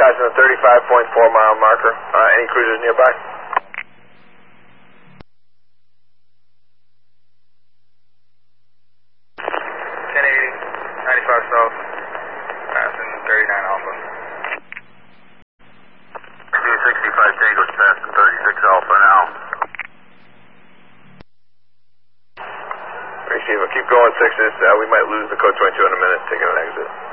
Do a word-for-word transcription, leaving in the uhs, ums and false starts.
passing the thirty-five point four mile marker. Uh, any cruisers nearby? ten eighty, ninety-five south, passing thirty-nine alpha. sixty-five Tango's passing thirty-six alpha now. Receiver, keep going sixes. Uh, we might lose the code twenty-two in a minute. Taking an exit.